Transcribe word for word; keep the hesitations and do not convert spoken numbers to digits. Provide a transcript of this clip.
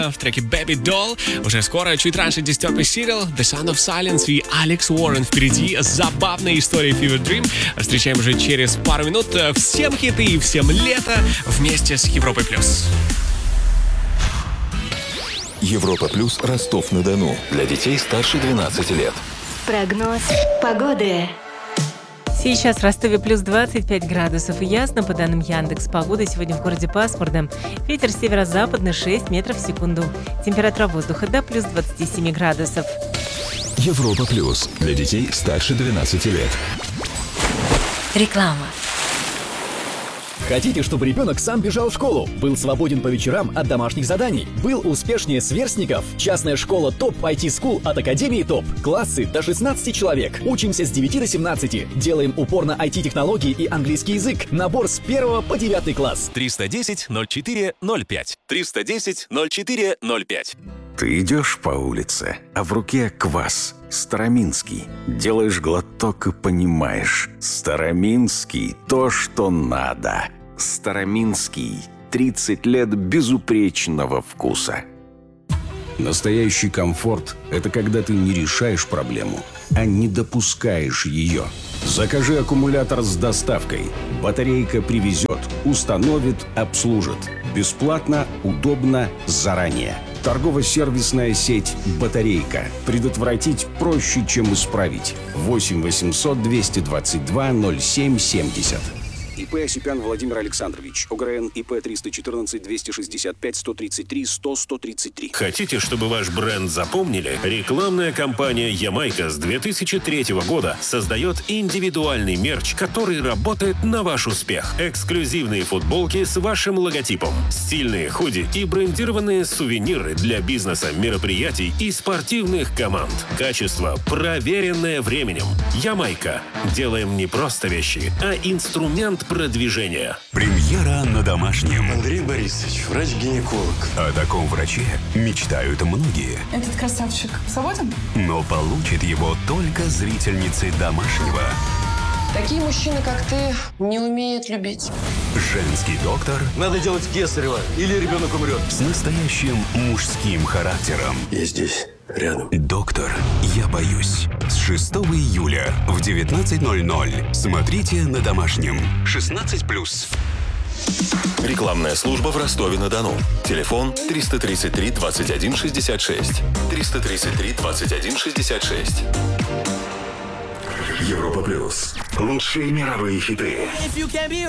в треке Baby Doll. Уже скоро, чуть раньше Deep Purple Serial, The Sound of Silence и Алекс Уоррен впереди. Забавная история Fever Dream. Встречаем уже через пару минут. Всем хиты и всем лето вместе с Европой Плюс. Европа Плюс, Ростов-на-Дону. Для детей старше двенадцати лет. Прогноз погоды. Сейчас в Ростове плюс двадцать пять градусов и ясно. По данным Яндекс.Погоды, сегодня в городе пасмурно. Ветер северо-западный шесть метров в секунду. Температура воздуха до плюс двадцать семь градусов. Европа Плюс. Для детей старше двенадцати лет. Реклама. Хотите, чтобы ребенок сам бежал в школу, был свободен по вечерам от домашних заданий, был успешнее сверстников? Частная школа ТОП ай ти School от Академии ТОП. Классы до шестнадцати человек. Учимся с девяти до семнадцати. Делаем упор на ай ти-технологии и английский язык. Набор с первого по девятый класс. триста десять ноль четыре ноль пять. триста десять ноль четыре ноль пять. Ты идешь по улице, а в руке квас. Староминский. Делаешь глоток и понимаешь. Староминский – то, что надо. Староминский. тридцать лет безупречного вкуса. Настоящий комфорт – это когда ты не решаешь проблему, а не допускаешь ее. Закажи аккумулятор с доставкой. Батарейка привезет, установит, обслужит. Бесплатно, удобно, заранее. Торгово-сервисная сеть «Батарейка». Предотвратить проще, чем исправить. восемь восемьсот двести двадцать два ноль семь семьдесят. ИП Осипян Владимир Александрович. ОГРН ИП триста четырнадцать двести шестьдесят пять сто тридцать три сто сто тридцать три. Хотите, чтобы ваш бренд запомнили? Рекламная кампания «Ямайка» с две тысячи третьего года создает индивидуальный мерч, который работает на ваш успех. Эксклюзивные футболки с вашим логотипом, стильные худи и брендированные сувениры для бизнеса, мероприятий и спортивных команд. Качество, проверенное временем. «Ямайка». Делаем не просто вещи, а инструмент продвижения. Премьера на домашнем. Андрей Борисович, врач-гинеколог. О таком враче мечтают многие. Этот красавчик свободен? Но получит его только зрительницы домашнего. Такие мужчины, как ты, не умеют любить. Женский доктор. Надо делать кесарево, или ребенок умрет. С настоящим мужским характером. Я здесь, рядом. Доктор, я боюсь. С шестого июля в девятнадцать ноль ноль. Смотрите на домашнем. шестнадцать плюс. Рекламная служба в Ростове-на-Дону. Телефон триста тридцать три двадцать один шестьдесят шесть. триста тридцать три двадцать один шестьдесят шесть. Европа Плюс. Лучшие мировые хиты.